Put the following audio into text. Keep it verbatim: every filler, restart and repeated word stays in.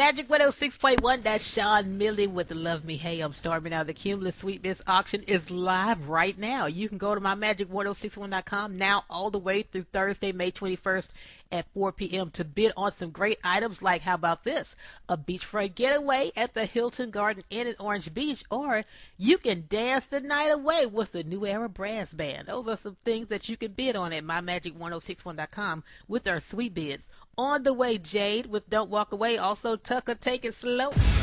Magic one oh six point one, that's Sean Millie with the Love Me Hey, I'm Stormy. Now, the Cumulus Sweet Miss auction is live right now. You can go to my magic ten sixty-one dot com now all the way through Thursday, May twenty-first at four p.m. to bid on some great items like, how about this? A beachfront getaway at the Hilton Garden Inn in Orange Beach, or you can dance the night away with the New Era Brass Band. Those are some things that you can bid on at my magic ten sixty-one dot com with our sweet bids. On the way, Jade with Don't Walk Away. Also, Tucker, Take It Slow.